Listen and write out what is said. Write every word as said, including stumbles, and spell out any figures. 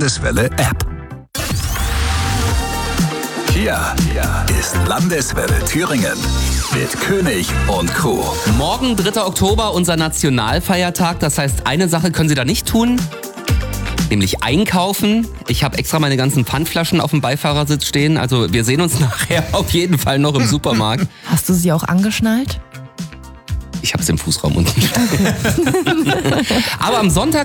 Landeswelle-App. Hier ist Landeswelle Thüringen mit König und Crew. Morgen, dritter Oktober, unser Nationalfeiertag. Das heißt, eine Sache können Sie da nicht tun, nämlich einkaufen. Ich habe extra meine ganzen Pfandflaschen auf dem Beifahrersitz stehen. Also wir sehen uns nachher auf jeden Fall noch im Supermarkt. Hast du sie auch angeschnallt? Ich habe es im Fußraum unten. Aber am Sonntag